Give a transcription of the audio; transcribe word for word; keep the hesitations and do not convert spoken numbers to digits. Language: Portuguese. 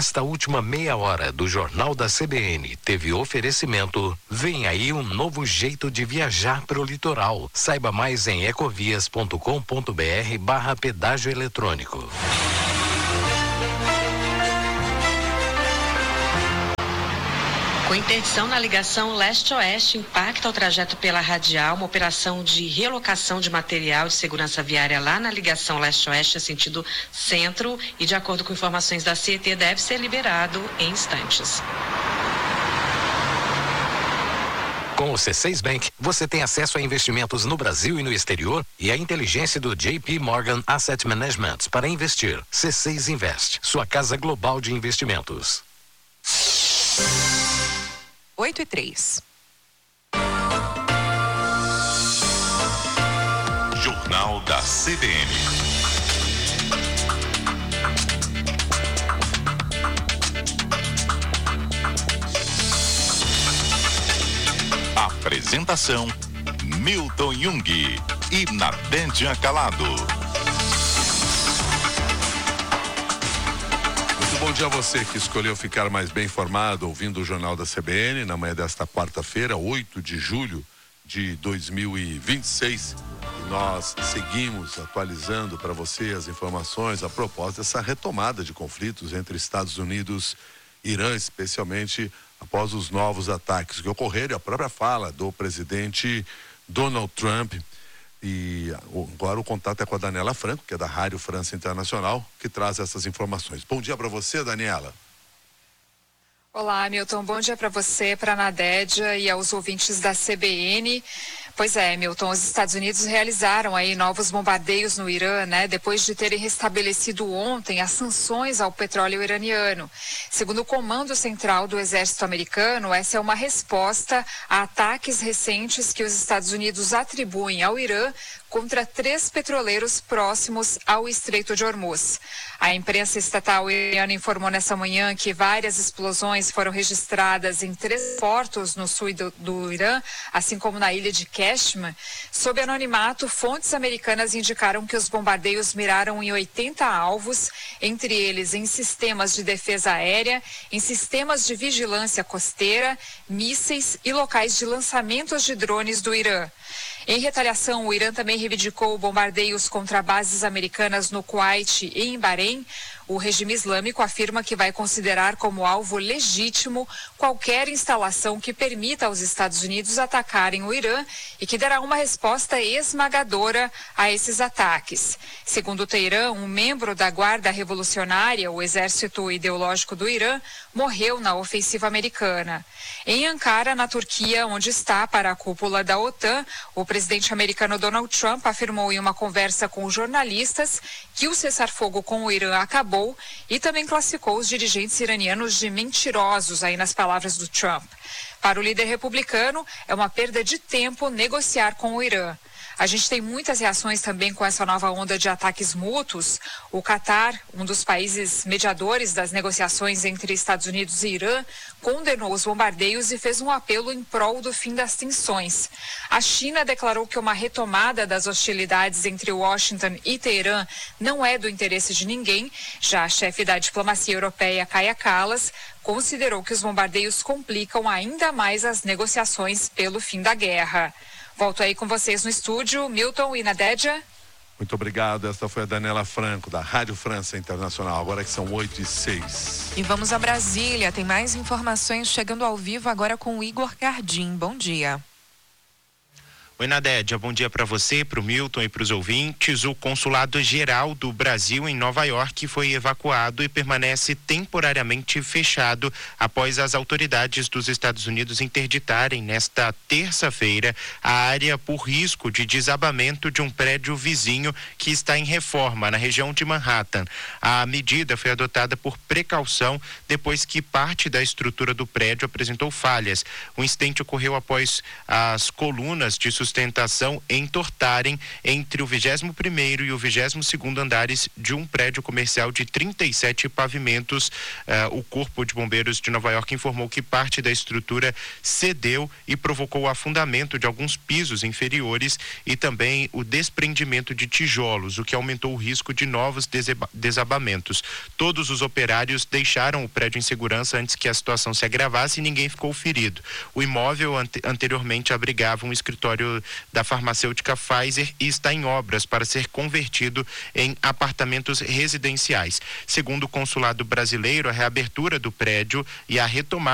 Esta última meia hora do Jornal da C B N teve oferecimento. Vem aí um novo jeito de viajar pro litoral. Saiba mais em ecovias ponto com ponto br barra pedágio eletrônico. Com interdição na ligação leste-oeste, impacta o trajeto pela radial, uma operação de relocação de material de segurança viária lá na ligação leste-oeste, sentido centro, e de acordo com informações da C E T, deve ser liberado em instantes. Com o C seis Bank, você tem acesso a investimentos no Brasil e no exterior e a inteligência do J P Morgan Asset Management para investir. C seis Invest, sua casa global de investimentos. oito e três. Jornal da C B N. Apresentação: Milton Jung e Nadédia Calado. Bom dia a você que escolheu ficar mais bem informado ouvindo o Jornal da C B N na manhã desta quarta-feira, oito de julho de dois mil e vinte e seis. E nós seguimos atualizando para você as informações a propósito dessa retomada de conflitos entre Estados Unidos e Irã, especialmente após os novos ataques que ocorreram, a própria fala do presidente Donald Trump. E agora o contato é com a Daniela Franco, que é da Rádio França Internacional, que traz essas informações. Bom dia para você, Daniela. Olá, Milton. Bom dia para você, para a Nadédia e aos ouvintes da C B N. Pois é, Milton, os Estados Unidos realizaram aí novos bombardeios no Irã, né? Depois de terem restabelecido ontem as sanções ao petróleo iraniano. Segundo o Comando Central do Exército Americano, essa é uma resposta a ataques recentes que os Estados Unidos atribuem ao Irã contra três petroleiros próximos ao Estreito de Hormuz. A imprensa estatal iraniana informou nessa manhã que várias explosões foram registradas em três portos no sul do, do Irã, assim como na ilha de Keshman. Sob anonimato, fontes americanas indicaram que os bombardeios miraram em oitenta alvos, entre eles em sistemas de defesa aérea, em sistemas de vigilância costeira, mísseis e locais de lançamentos de drones do Irã. Em retaliação, o Irã também reivindicou bombardeios contra bases americanas no Kuwait e em Bahrein. O regime islâmico afirma que vai considerar como alvo legítimo qualquer instalação que permita aos Estados Unidos atacarem o Irã e que dará uma resposta esmagadora a esses ataques. Segundo o Teherã, um membro da Guarda Revolucionária, o exército ideológico do Irã, morreu na ofensiva americana. Em Ankara, na Turquia, onde está para a cúpula da OTAN, o presidente americano Donald Trump afirmou em uma conversa com jornalistas que o cessar-fogo com o Irã acabou e também classificou os dirigentes iranianos de mentirosos, aí nas palavras do Trump. Para o líder republicano, é uma perda de tempo negociar com o Irã. A gente tem muitas reações também com essa nova onda de ataques mútuos. O Catar, um dos países mediadores das negociações entre Estados Unidos e Irã, condenou os bombardeios e fez um apelo em prol do fim das tensões. A China declarou que uma retomada das hostilidades entre Washington e Teherã não é do interesse de ninguém. Já a chefe da diplomacia europeia, Kaja Kallas, considerou que os bombardeios complicam ainda mais as negociações pelo fim da guerra. Volto aí com vocês no estúdio, Milton e Nadédia. Muito obrigado. Esta foi a Daniela Franco, da Rádio França Internacional. Agora que são oito e seis. E vamos a Brasília. Tem mais informações chegando ao vivo agora com o Igor Cardim. Bom dia. Oi, Nadédia, bom dia para você, para o Milton e para os ouvintes. O Consulado-Geral do Brasil em Nova York foi evacuado e permanece temporariamente fechado após as autoridades dos Estados Unidos interditarem nesta terça-feira a área por risco de desabamento de um prédio vizinho que está em reforma na região de Manhattan. A medida foi adotada por precaução depois que parte da estrutura do prédio apresentou falhas. O incidente ocorreu após as colunas de sustentação sustentação entortarem entre o vigésimo primeiro e o vigésimo segundo andares de um prédio comercial de trinta e sete pavimentos. Uh, o Corpo de Bombeiros de Nova York informou que parte da estrutura cedeu e provocou o afundamento de alguns pisos inferiores e também o desprendimento de tijolos, o que aumentou o risco de novos desabamentos. Todos os operários deixaram o prédio em segurança antes que a situação se agravasse e ninguém ficou ferido. O imóvel ante- anteriormente abrigava um escritório da farmacêutica Pfizer e está em obras para ser convertido em apartamentos residenciais. Segundo o consulado brasileiro, a reabertura do prédio e a retomada